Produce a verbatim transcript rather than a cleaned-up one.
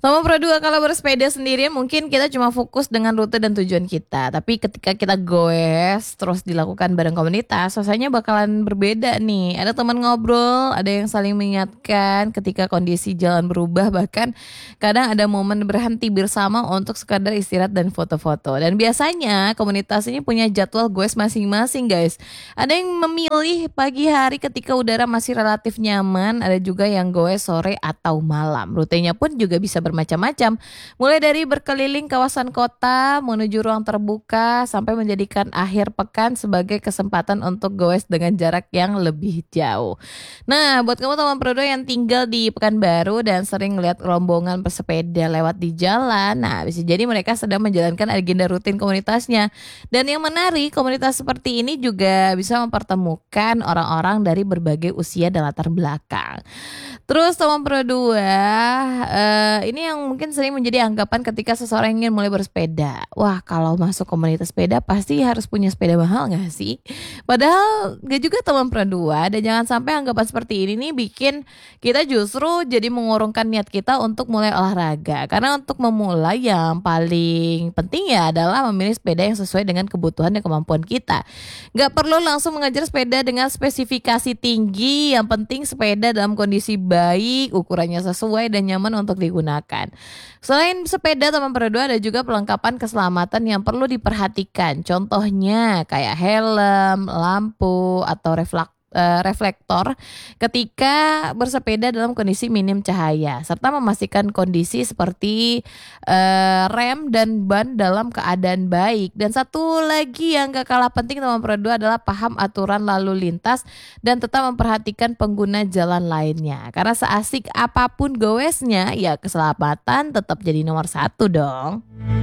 Nomor pro dua, kalau bersepeda sendirian mungkin kita cuma fokus dengan rute dan tujuan kita. Tapi ketika kita goes terus dilakukan bareng komunitas, suasananya bakalan berbeda nih. Ada teman ngobrol, ada yang saling mengingatkan ketika kondisi jalan berubah. Bahkan kadang ada momen berhenti bersama untuk sekadar istirahat dan foto-foto. Dan biasanya komunitas ini punya jadwal goes masing-masing guys. Ada yang memilih pagi hari ketika udara masih relatif nyaman. Ada juga yang goes sore atau malam. Rutenya pun juga bisa bermacam-macam, mulai dari berkeliling kawasan kota menuju ruang terbuka sampai menjadikan akhir pekan sebagai kesempatan untuk goes dengan jarak yang lebih jauh. Nah, buat kamu teman Prodo yang tinggal di Pekanbaru dan sering lihat rombongan pesepeda lewat di jalan, nah bisa jadi mereka sedang menjalankan agenda rutin komunitasnya. Dan yang menarik, komunitas seperti ini juga bisa mempertemukan orang-orang dari berbagai usia dan latar belakang. Terus teman Pro dua, uh, ini yang mungkin sering menjadi anggapan ketika seseorang ingin mulai bersepeda. Wah, kalau masuk komunitas sepeda pasti harus punya sepeda mahal gak sih? Padahal gak juga teman Pro dua, dan jangan sampai anggapan seperti ini nih bikin kita justru jadi mengurungkan niat kita untuk mulai olahraga. Karena untuk memulai yang paling penting ya adalah memilih sepeda yang sesuai dengan kebutuhan dan kemampuan kita. Gak perlu langsung mengejar sepeda dengan spesifikasi tinggi, yang penting sepeda dalam kondisi baik, ukurannya sesuai dan nyaman untuk digunakan. Selain sepeda teman Pro dua, ada juga perlengkapan keselamatan yang perlu diperhatikan. Contohnya kayak helm, lampu atau reflektor reflektor ketika bersepeda dalam kondisi minim cahaya, serta memastikan kondisi seperti uh, rem dan ban dalam keadaan baik. Dan satu lagi yang gak kalah penting teman Pro dua adalah paham aturan lalu lintas dan tetap memperhatikan pengguna jalan lainnya, karena seasik apapun goesnya ya keselamatan tetap jadi nomor satu dong.